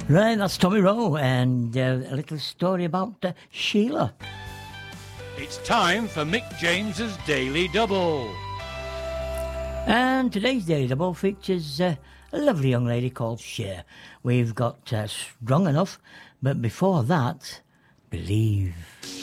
Right, that's Tommy Rowe and a little story about Sheila. It's time for Mick James's Daily Double. And today's Daily Double features a lovely young lady called Cher. We've got Strong Enough, but before that, Believe.